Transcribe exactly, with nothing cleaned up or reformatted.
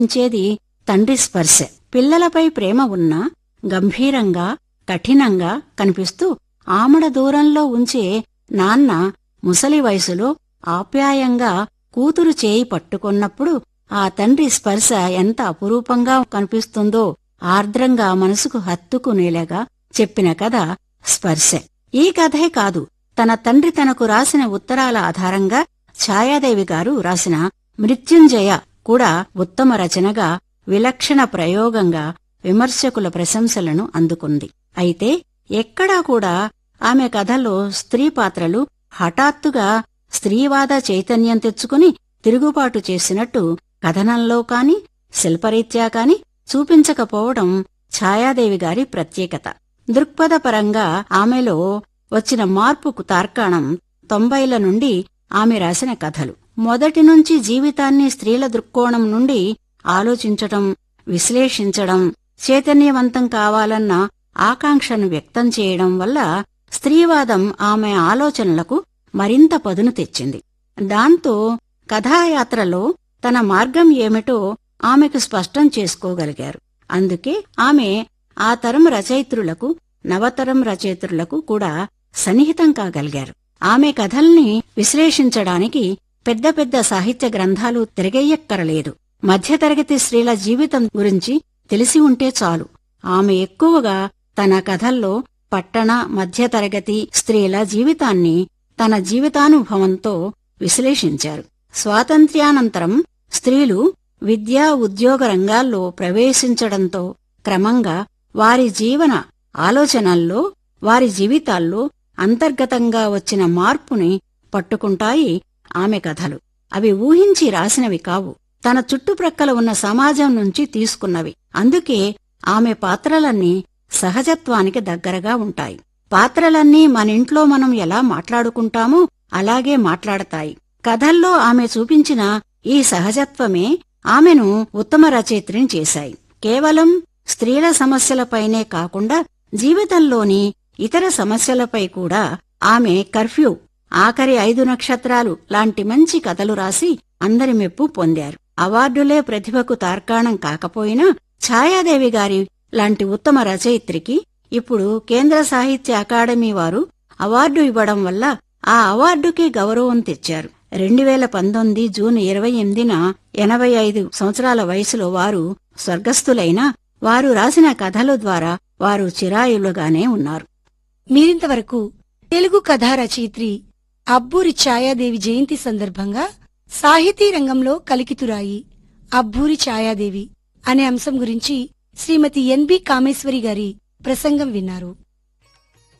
ఉంచేది తండ్రి స్పర్శ. పిల్లలపై ప్రేమ ఉన్నా గంభీరంగా, కఠినంగా కనిపిస్తూ ఆమడ దూరంలో ఉంచే నాన్న ముసలి వయసులో ఆప్యాయంగా కూతురు చేయి పట్టుకొన్నప్పుడు ఆ తండ్రి స్పర్శ ఎంత అపురూపంగా కనిపిస్తుందో ఆర్ద్రంగా మనసుకు హత్తుకునేలాగా చెప్పిన కథ స్పర్శ. ఈ కథే కాదు, తన తండ్రి తనకు రాసిన ఉత్తరాల ఆధారంగా ఛాయాదేవి గారు రాసిన మృత్యుంజయ కూడా ఉత్తమ రచనగా, విలక్షణ ప్రయోగంగా విమర్శకుల ప్రశంసలను అందుకుంది. అయితే ఎక్కడా కూడా ఆమె కథలో స్త్రీ పాత్రలు హఠాత్తుగా స్త్రీవాద చైతన్యం తెచ్చుకుని తిరుగుబాటు చేసినట్టు కథనంలో కాని శిల్పరీత్యా కాని చూపించకపోవడం ఛాయాదేవి గారి ప్రత్యేకత. దృక్పథపరంగా ఆమెలో వచ్చిన మార్పుకు తార్కాణం తొంభైల నుండి ఆమె రాసిన కథలు. మొదటి నుంచి జీవితాన్ని స్త్రీల దృక్కోణం నుండి ఆలోచించటం, విశ్లేషించడం, చైతన్యవంతం కావాలన్న ఆకాంక్షను వ్యక్తం చేయడం వల్ల స్త్రీవాదం ఆమె ఆలోచనలకు మరింత పదును తెచ్చింది. దాంతో కథాయాత్రలో తన మార్గం ఏమిటో ఆమెకు స్పష్టం చేసుకోగలిగారు. అందుకే ఆమె ఆ తరం రచయిత్రులకు, నవతరం రచయిత్రులకు కూడా సన్నిహితం కాగలిగారు. ఆమె కథల్ని విశ్లేషించడానికి పెద్ద పెద్ద సాహిత్య గ్రంథాలు తిరగెయ్యక్కరలేదు. మధ్యతరగతి స్త్రీల జీవితం గురించి తెలిసి ఉంటే చాలు. ఆమె ఎక్కువగా తన కథల్లో పట్టణ మధ్యతరగతి స్త్రీల జీవితాన్ని తన జీవితానుభవంతో విశ్లేషించారు. స్వాతంత్ర్యానంతరం స్త్రీలు విద్యా ఉద్యోగ రంగాల్లో ప్రవేశించడంతో క్రమంగా వారి జీవన ఆలోచనల్లో, వారి జీవితాల్లో అంతర్గతంగా వచ్చిన మార్పుని పట్టుకుంటాయి ఆమె కథలు. అవి ఊహించి రాసినవి కావు, తన చుట్టుప్రక్కల ఉన్న సమాజం నుంచి తీసుకున్నవి. అందుకే ఆమె పాత్రలన్నీ సహజత్వానికి దగ్గరగా ఉంటాయి. పాత్రలన్నీ మనింట్లో మనం ఎలా మాట్లాడుకుంటామో అలాగే మాట్లాడతాయి. కథల్లో ఆమె చూపించిన ఈ సహజత్వమే ఆమెను ఉత్తమ రచయిత్రిని చేశాయి. కేవలం స్త్రీల సమస్యలపైనే కాకుండా జీవితంలోని ఇతర సమస్యలపై కూడా ఆమె కర్ఫ్యూ, ఆఖరి ఐదు నక్షత్రాలు లాంటి మంచి కథలు రాసి అందరి మెప్పు పొందారు. అవార్డులే ప్రతిభకు తార్కాణం కాకపోయినా ఛాయాదేవి గారి లాంటి ఉత్తమ రచయిత్రికి ఇప్పుడు కేంద్ర సాహిత్య అకాడమీ వారు అవార్డు ఇవ్వడం వల్ల ఆ అవార్డుకి గౌరవం తెచ్చారు. రెండు వేల పంతొమ్మిది జూన్ ఇరవై ఎనిమిదిన ఎనభై ఐదు సంవత్సరాల వయసులో వారు స్వర్గస్థులైనా వారు రాసిన కథల ద్వారా వారు చిరాయులుగానే ఉన్నారు. మీరింతవరకు తెలుగు కథా రచయిత్రి అబ్బూరి ఛాయాదేవి జయంతి సందర్భంగా సాహితీ రంగంలో కలికితురాయి అబ్బూరి ఛాయాదేవి అనే అంశం గురించి శ్రీమతి ఎన్ బి కామేశ్వరి గారి ప్రసంగం విన్నారు.